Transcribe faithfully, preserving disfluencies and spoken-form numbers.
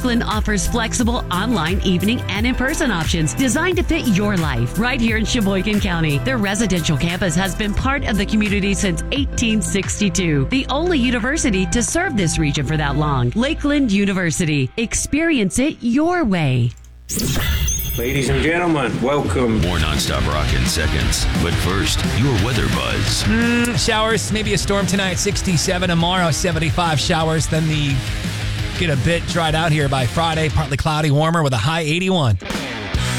Lakeland offers flexible online, evening, and in-person options designed to fit your life. Right here in Sheboygan County, their residential campus has been part of the community since eighteen sixty-two. The only university to serve this region for that long. Lakeland University. Experience it your way. Ladies and gentlemen, welcome. More nonstop rock in seconds. But first, your weather buzz. Mm, showers, maybe a storm tonight, sixty-seven tomorrow, seventy-five showers. Then the get a bit dried out here by Friday, partly cloudy, warmer with a high eighty-one.